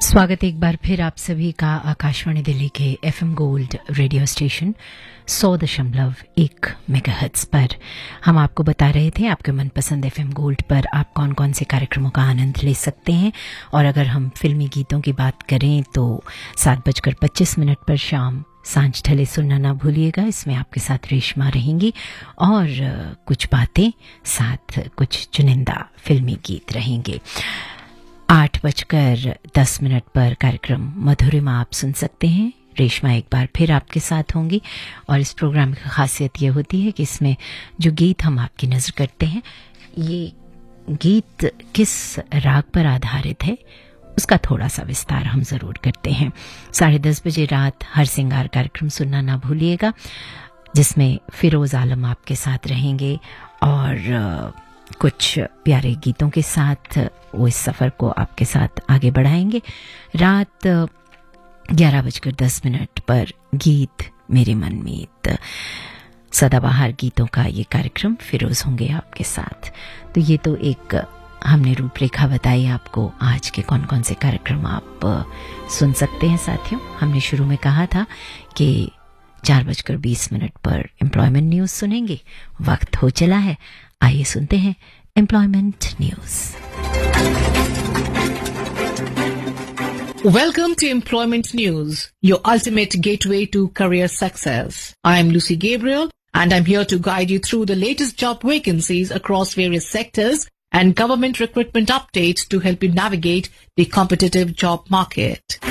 स्वागत एक बार फिर आप सभी का आकाशवाणी दिल्ली के FM gold radio station 100.1 megahertz पर। हम आपको बता रहे थे आपके मनपसंद एफएम गोल्ड पर आप कौन कौन से कार्यक्रमों का आनंद ले सकते हैं। और अगर हम फिल्मी गीतों की बात करें तो 7:25 पर शाम सांझ ढले सुनना ना भूलिएगा। इसमें आपके साथ रेशमा रहेंगी और कुछ बातें साथ कुछ चुनिंदा फिल्मी गीत रहेंगे। 8:10 पर कार्यक्रम मधुरिमा आप सुन सकते हैं। रेशमा एक बार फिर आपके साथ होंगी और इस प्रोग्राम की खासियत ये होती है कि इसमें जो गीत हम आपकी नजर करते हैं ये गीत किस राग पर आधारित है उसका थोड़ा सा विस्तार हम जरूर करते हैं। 10:30 बजे रात हर सिंगार कार्यक्रम सुनना ना भूलिएगा जिसमें फिरोज आलम आपके साथ रहेंगे और कुछ प्यारे गीतों के साथ वो इस सफर को आपके साथ आगे बढ़ाएंगे। रात 11:10 पर गीत मेरे मनमीत सदाबहार गीतों का ये कार्यक्रम फिरोज होंगे आपके साथ। तो ये तो एक हमने रूपरेखा बताई आपको आज के कौन कौन से कार्यक्रम आप सुन सकते हैं। साथियों, हमने शुरू में कहा था कि 4:20 पर एम्प्लॉयमेंट न्यूज सुनेंगे। वक्त हो चला है, आइए सुनते हैं employment news. Welcome to Employment News, your ultimate gateway to career success. I am Lucy Gabriel and I'm here to guide you through the latest job vacancies across various sectors and government recruitment updates to help you navigate the competitive job market.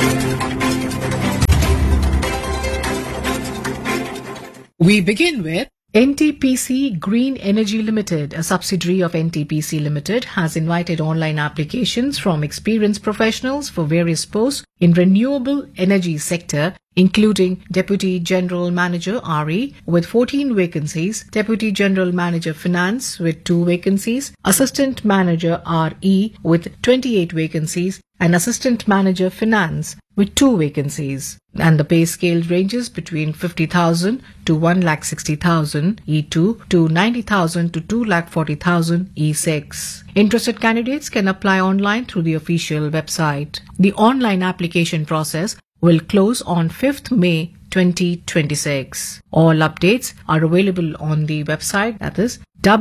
We begin with NTPC Green Energy Limited, a subsidiary of NTPC Limited, has invited online applications from experienced professionals for various posts in renewable energy sector, including Deputy General Manager RE with 14 vacancies, Deputy General Manager Finance with 2 vacancies, Assistant Manager RE with 28 vacancies, and Assistant Manager Finance with 2 vacancies. And the pay scale ranges between 50,000 to 1,60,000 E2 to 90,000 to 2,40,000 E6. Interested candidates can apply online through the official website. The online application process will close on 5th May 2026. All updates are available on the website, that is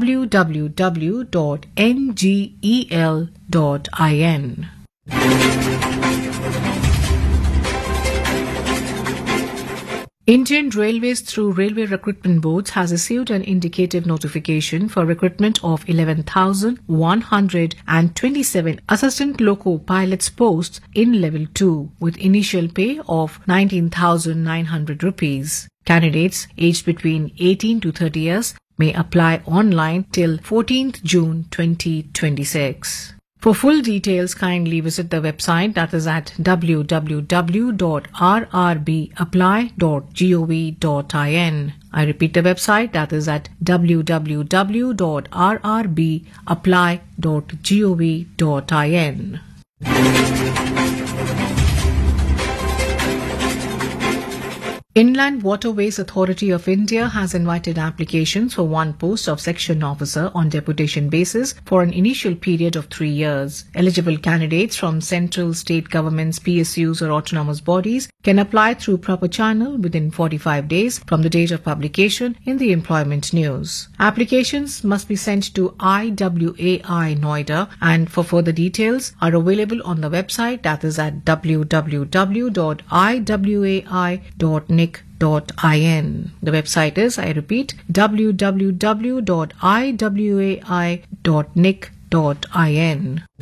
www.ngel.in. Indian Railways through Railway Recruitment Boards has issued an indicative notification for recruitment of 11,127 assistant loco pilots posts in level 2 with initial pay of 19,900 rupees. Candidates aged between 18 to 30 years may apply online till 14th June 2026. For full details, kindly visit the website, that is at www.rrbapply.gov.in. I repeat the website, that is at www.rrbapply.gov.in. Inland Waterways Authority of India has invited applications for one post of section officer on deputation basis for an initial period of 3 years. Eligible candidates from central, state governments, PSUs or autonomous bodies can apply through proper channel within 45 days from the date of publication in the Employment News. Applications must be sent to IWAI Noida, and for further details are available on the website, that is at www.iwai.nic.in. The website is, I repeat, www.iwai.nic.in.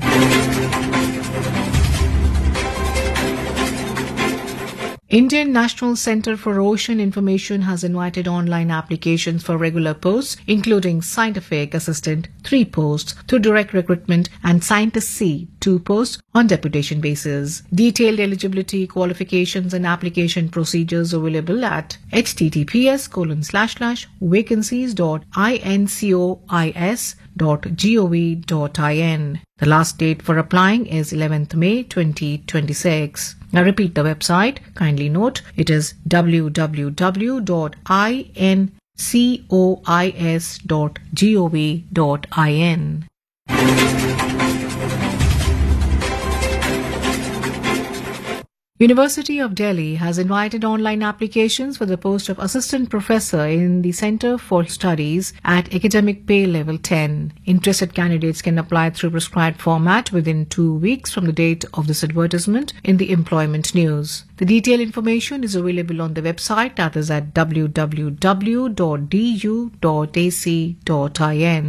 Indian National Centre for Ocean Information has invited online applications for regular posts, including Scientific Assistant 3 posts through direct recruitment and Scientist C 2 posts on deputation basis. Detailed eligibility, qualifications and application procedures available at https://vacancies.incois.gov.in. The last date for applying is 11th May 2026. Now repeat the website. Kindly note, it is www.incois.gov.in. University of Delhi has invited online applications for the post of assistant professor in the Center for Studies at Academic Pay Level 10. Interested candidates can apply through prescribed format within 2 weeks from the date of this advertisement in the employment news. The detailed information is available on the website, that is at www.du.ac.in.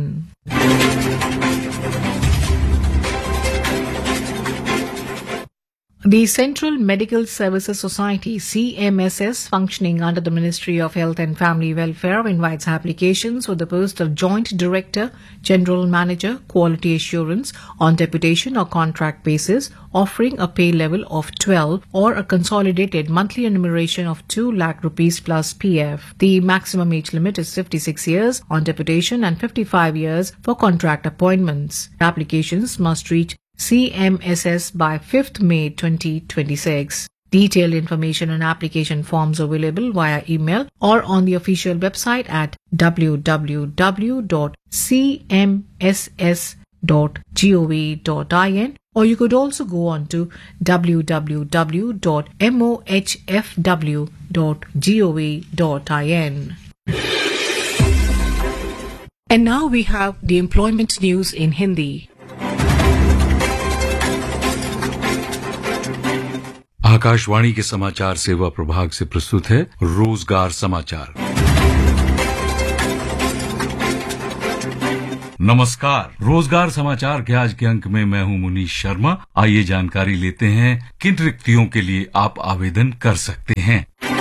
The Central Medical Services Society, CMSS, functioning under the Ministry of Health and Family Welfare, invites applications for the post of Joint Director, General Manager, Quality Assurance on deputation or contract basis, offering a pay level of 12 or a consolidated monthly remuneration of 2 lakh rupees plus PF. The maximum age limit is 56 years on deputation and 55 years for contract appointments. Applications must reach CMSS by 5th May 2026. Detailed information and application forms available via email or on the official website at www.cmss.gov.in, or you could also go on to www.mohfw.gov.in. And now we have the employment news in Hindi. Akashvani के समाचार सेवा प्रभाग से प्रस्तुत है रोजगार समाचार। नमस्कार, रोजगार समाचार के आज के अंक में मैं हूं मुनीश शर्मा। आइए जानकारी लेते हैं किन रिक्तियों के लिए आप आवेदन कर सकते हैं।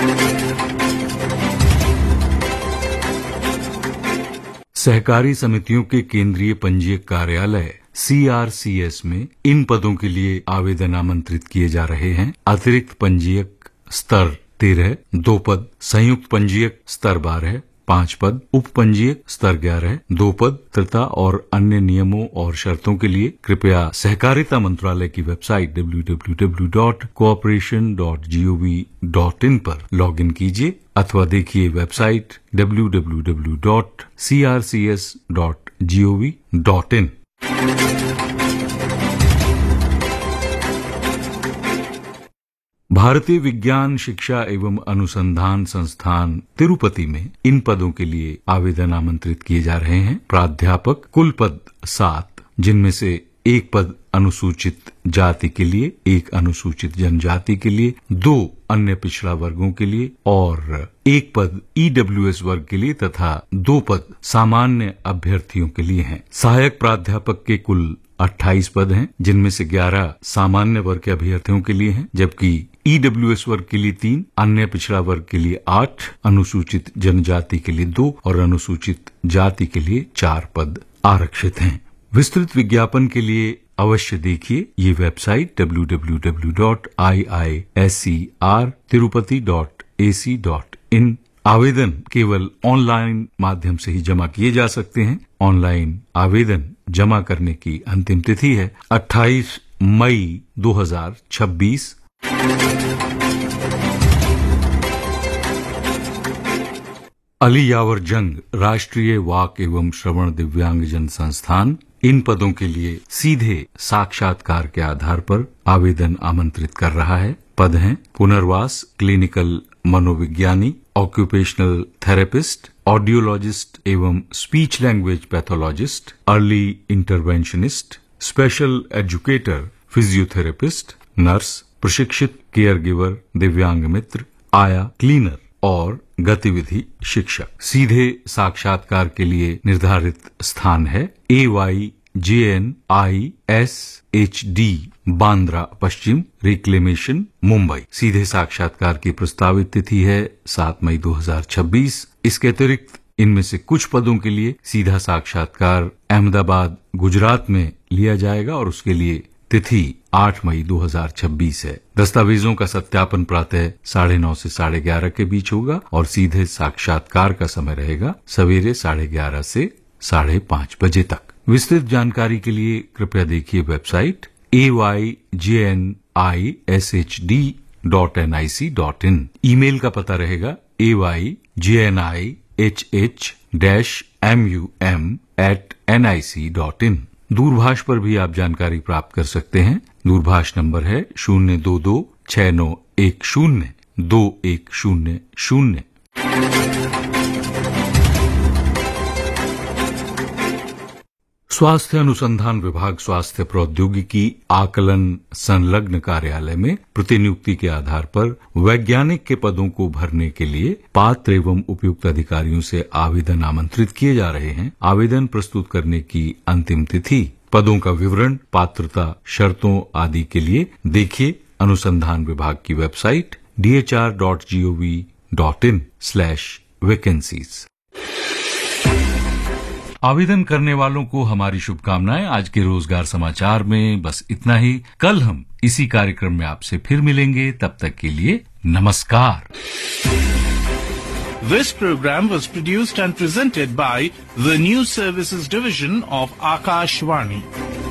सहकारी समितियों के केंद्रीय पंजीयक कार्यालय CRCS में इन पदों के लिए आवेदन आमंत्रित किए जा रहे हैं। अतिरिक्त पंजीयक स्तर 13, 2 पद, संयुक्त पंजीयक स्तर 12, 5 पद, उप पंजीयक स्तर 11, 2 पद तथा और अन्य नियमों और शर्तों के लिए कृपया सहकारिता मंत्रालय की वेबसाइट www.cooperation.gov.in पर लॉगिन कीजिए अथवा देखिए वेबसाइट www.crcs.gov.in। भारतीय विज्ञान शिक्षा एवं अनुसंधान संस्थान तिरुपति में इन पदों के लिए आवेदन आमंत्रित किए जा रहे हैं। प्राध्यापक, कुल पद 7, जिनमें से 1 पद अनुसूचित जाति के लिए, 1 अनुसूचित जनजाति के लिए, 2 अन्य पिछड़ा वर्गों के लिए और 1 पद EWS वर्ग के लिए तथा 2 पद सामान्य अभ्यर्थियों के लिए हैं। सहायक प्राध्यापक के कुल 28 पद हैं, जिनमें से 11 सामान्य वर्ग के अभ्यर्थियों के लिए हैं, जबकि EWS वर्ग के लिए 3, अन्य पिछड़ा वर्ग के लिए 8, अनुसूचित जनजाति के लिए 2 और अनुसूचित जाति के लिए 4 पद आरक्षित हैं। विस्तृत विज्ञापन के लिए अवश्य देखिए ये वेबसाइट www.iiscrtirupati.ac.in। आवेदन केवल ऑनलाइन माध्यम से ही जमा किए जा सकते हैं। ऑनलाइन आवेदन जमा करने की अंतिम तिथि है 28 मई 2026। अली यावर जंग राष्ट्रीय वाक एवं श्रवण दिव्यांगजन संस्थान इन पदों के लिए सीधे साक्षात्कार के आधार पर आवेदन आमंत्रित कर रहा है। पद हैं पुनर्वास क्लिनिकल मनोविज्ञानी, ऑक्यूपेशनल थेरेपिस्ट, ऑडियोलॉजिस्ट एवं speech language pathologist, early interventionist, special educator, physiotherapist, nurse, प्रशिक्षित केयर गिवर, दिव्यांग मित्र, आया क्लीनर और गतिविधि शिक्षक। सीधे साक्षात्कार के लिए निर्धारित स्थान है AYJNISHD बांद्रा पश्चिम, रिक्लेमेशन, मुंबई। सीधे साक्षात्कार की प्रस्तावित तिथि है 7 मई 2026। इसके अतिरिक्त इनमें से कुछ पदों के लिए सीधा साक्षात्कार अहमदाबाद, गुजरात में लिया जाएगा और उसके लिए तिथि 8 मई 2026 है। दस्तावेजों का सत्यापन प्रातः 9:30 से 11:30 के बीच होगा और सीधे साक्षात्कार का समय रहेगा सवेरे 11:30 से 5:30 बजे तक। विस्तृत जानकारी के लिए कृपया देखिए वेबसाइट ayjnishd.nic.in। ईमेल का पता रहेगा ayjnihmum@nic.in। दूरभाष पर भी आप जानकारी प्राप्त कर सकते हैं। दूरभाष नंबर है 022 69102100। स्वास्थ्य अनुसंधान विभाग स्वास्थ्य प्रौद्योगिकी आकलन संलग्न कार्यालय में प्रतिनियुक्ति के आधार पर वैज्ञानिक के पदों को भरने के लिए पात्र एवं उपयुक्त अधिकारियों से आवेदन आमंत्रित किए जा रहे हैं। आवेदन प्रस्तुत करने की अंतिम तिथि, पदों का विवरण, पात्रता, शर्तों आदि के लिए देखिए अनुसंधान विभाग की वेबसाइट dhr.gov.in/vacancies। आवेदन करने वालों को हमारी शुभकामनाएं। आज के रोजगार समाचार में बस इतना ही। कल हम इसी कार्यक्रम में आपसे फिर मिलेंगे, तब तक के लिए नमस्कार। This program was produced and presented by the News Services Division of Akashvani.